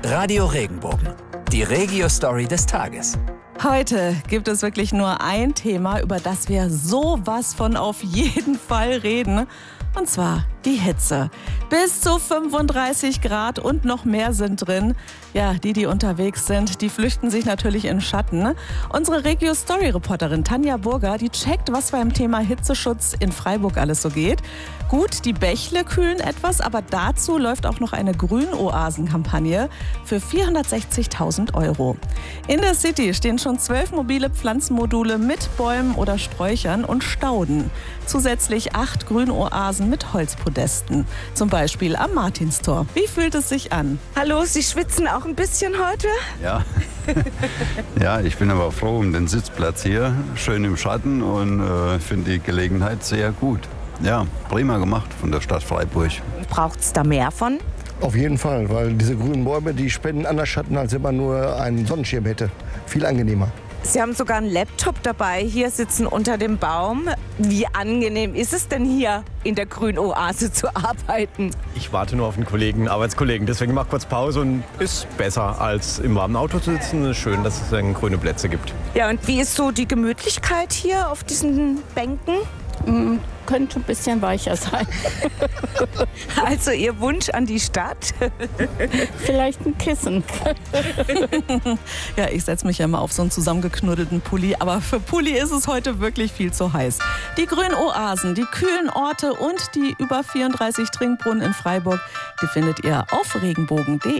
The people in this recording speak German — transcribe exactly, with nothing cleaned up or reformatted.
Radio Regenbogen, die Regio-Story des Tages. Heute gibt es wirklich nur ein Thema, über das wir sowas von auf jeden Fall reden. Und zwar die Hitze. Bis zu fünfunddreißig Grad und noch mehr sind drin. Ja, die, die unterwegs sind, die flüchten sich natürlich in Schatten. Unsere Regio-Story-Reporterin Tanja Burger, die checkt, was beim Thema Hitzeschutz in Freiburg alles so geht. Gut, die Bächle kühlen etwas, aber dazu läuft auch noch eine Grünoasen-Kampagne für vierhundertsechzigtausend Euro. In der City stehen schon zwölf mobile Pflanzenmodule mit Bäumen oder Sträuchern und Stauden. Zusätzlich acht Grünoasen mit Holzpodesten, zum Beispiel am Martinstor. Wie fühlt es sich an? Hallo, Sie schwitzen auch ein bisschen heute? Ja. Ja, ich bin aber froh um den Sitzplatz hier, schön im Schatten und äh, finde die Gelegenheit sehr gut. Ja, prima gemacht von der Stadt Freiburg. Braucht es da mehr von? Auf jeden Fall, weil diese grünen Bäume, die spenden anders Schatten, als wenn man nur einen Sonnenschirm hätte. Viel angenehmer. Sie haben sogar einen Laptop dabei, hier sitzen unter dem Baum. Wie angenehm ist es denn hier in der Grünoase zu arbeiten? Ich warte nur auf einen Kollegen, Arbeitskollegen, deswegen mach kurz Pause und ist besser als im warmen Auto zu sitzen. Ist schön, dass es dann grüne Plätze gibt. Ja, und wie ist so die Gemütlichkeit hier auf diesen Bänken? Mm, könnte ein bisschen weicher sein. Also Ihr Wunsch an die Stadt? Vielleicht ein Kissen. Ja, ich setze mich ja immer auf so einen zusammengeknuddelten Pulli, aber für Pulli ist es heute wirklich viel zu heiß. Die Grünoasen, die kühlen Orte und die über vierunddreißig Trinkbrunnen in Freiburg, die findet ihr auf regenbogen punkt de.